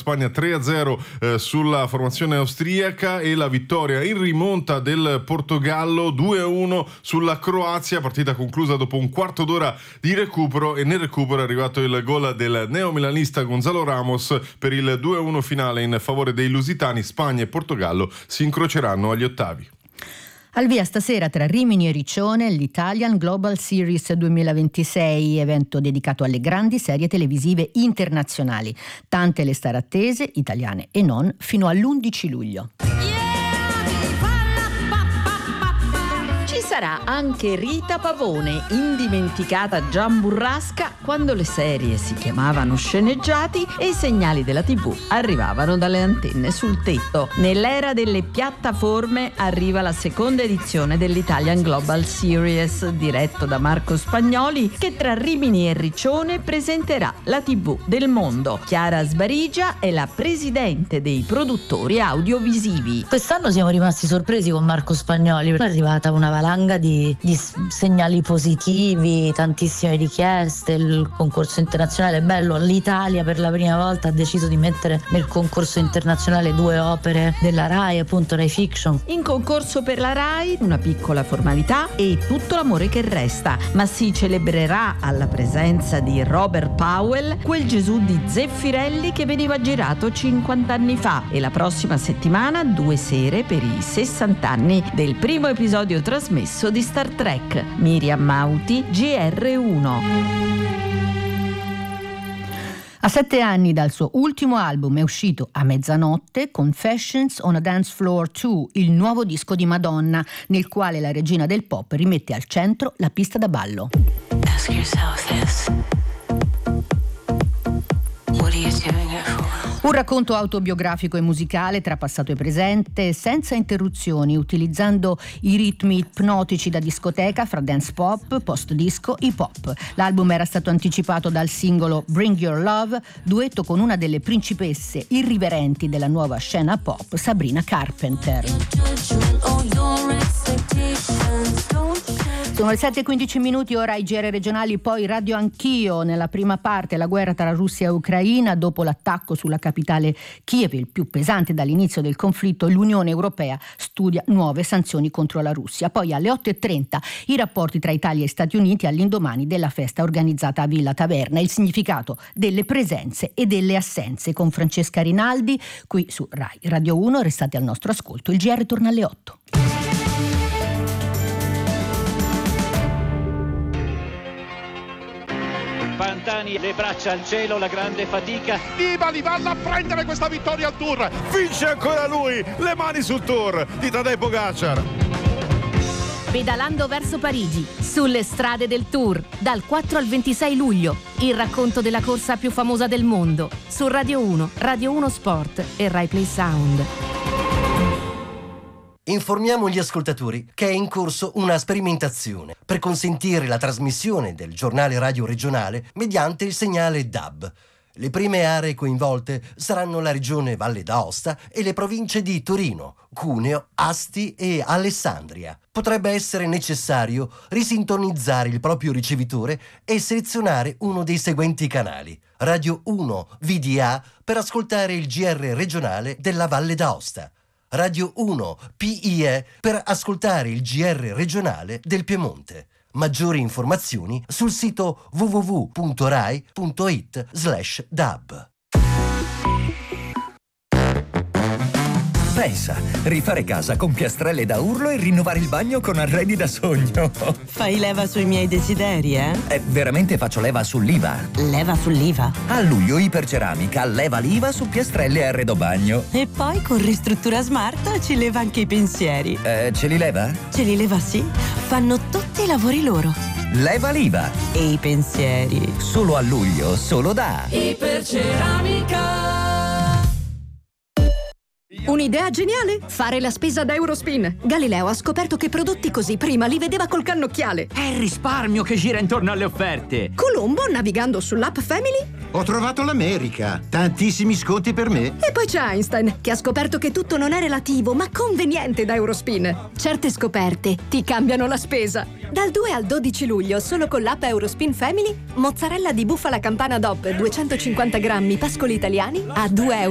Spagna 3-0 sulla formazione austriaca, e la vittoria in rimonta del Portogallo 2-1 sulla Croazia, partita conclusa dopo un quarto d'ora di recupero, e nel recupero è arrivato il gol del neomilanista Gonzalo Ramos per il 2-1 finale in favore dei lusitani. Spagna e Portogallo si incroceranno agli ottavi. Al via stasera tra Rimini e Riccione l'Italian Global Series 2026, evento dedicato alle grandi serie televisive internazionali. Tante le star attese, italiane e non, fino all'11 luglio. Sarà anche Rita Pavone, indimenticata Gian Burrasca quando le serie si chiamavano sceneggiati e i segnali della TV arrivavano dalle antenne sul tetto. Nell'era delle piattaforme arriva la seconda edizione dell'Italian Global Series, diretto da Marco Spagnoli, che tra Rimini e Riccione presenterà la TV del mondo. Chiara Sbarigia è la presidente dei produttori audiovisivi. Quest'anno siamo rimasti sorpresi con Marco Spagnoli, è arrivata una valanga di segnali positivi, tantissime richieste, il concorso internazionale è bello. L'Italia per la prima volta ha deciso di mettere nel concorso internazionale 2 opere della Rai, appunto Rai Fiction. In concorso per la Rai una piccola formalità e tutto l'amore che resta, ma si celebrerà alla presenza di Robert Powell quel Gesù di Zeffirelli che veniva girato 50 anni fa, e la prossima settimana 2 sere per i 60 anni del primo episodio trasmesso di Star Trek. Miriam Mauti, GR1. A 7 anni dal suo ultimo album è uscito a mezzanotte Confessions on a Dance Floor 2, il nuovo disco di Madonna, nel quale la regina del pop rimette al centro la pista da ballo. Ask yourself this. What are you doing it for? Un racconto autobiografico e musicale tra passato e presente, senza interruzioni, utilizzando i ritmi ipnotici da discoteca fra dance pop, post-disco, hip hop. L'album era stato anticipato dal singolo Bring Your Love, duetto con una delle principesse irriverenti della nuova scena pop, Sabrina Carpenter. Sono le 7:15, ora i GR regionali, poi Radio Anch'io. Nella prima parte la guerra tra Russia e Ucraina, dopo l'attacco sulla capitale Kiev, il più pesante dall'inizio del conflitto, l'Unione Europea studia nuove sanzioni contro la Russia. Poi alle 8:30 i rapporti tra Italia e Stati Uniti all'indomani della festa organizzata a Villa Taverna, il significato delle presenze e delle assenze, con Francesca Rinaldi qui su Rai Radio 1. Restate al nostro ascolto, il GR torna alle 8. Pantani, le braccia al cielo, la grande fatica. Nibali vanno a prendere questa vittoria al Tour. Vince ancora lui, le mani sul Tour di Tadej Pogacar. Pedalando verso Parigi, sulle strade del Tour, dal 4 al 26 luglio. Il racconto della corsa più famosa del mondo, su Radio 1, Radio 1 Sport e Rai Play Sound. Informiamo gli ascoltatori che è in corso una sperimentazione per consentire la trasmissione del giornale radio regionale mediante il segnale DAB. Le prime aree coinvolte saranno la regione Valle d'Aosta e le province di Torino, Cuneo, Asti e Alessandria. Potrebbe essere necessario risintonizzare il proprio ricevitore e selezionare uno dei seguenti canali: Radio 1 VDA per ascoltare il GR regionale della Valle d'Aosta, Radio 1 PIE per ascoltare il GR regionale del Piemonte. Maggiori informazioni sul sito www.rai.it/dab. Pensa, rifare casa con piastrelle da urlo e rinnovare il bagno con arredi da sogno. Fai leva sui miei desideri, eh? Veramente faccio leva sull'IVA. Leva sull'IVA? A luglio Iperceramica leva l'IVA su piastrelle e arredo bagno. E poi con Ristruttura Smart ci leva anche i pensieri. Ce li leva? Ce li leva, sì. Fanno tutti i lavori loro. Leva l'IVA. E i pensieri. Solo a luglio, solo da Iperceramica. Un'idea geniale? Fare la spesa da Eurospin. Galileo ha scoperto che prodotti così prima li vedeva col cannocchiale. È il risparmio che gira intorno alle offerte. Colombo, navigando sull'app Family, ho trovato l'America. Tantissimi sconti per me. E poi c'è Einstein, che ha scoperto che tutto non è relativo, ma conveniente da Eurospin. Certe scoperte ti cambiano la spesa. Dal 2 al 12 luglio, solo con l'app Eurospin Family, mozzarella di bufala campana DOP 250 grammi pascoli italiani a €2.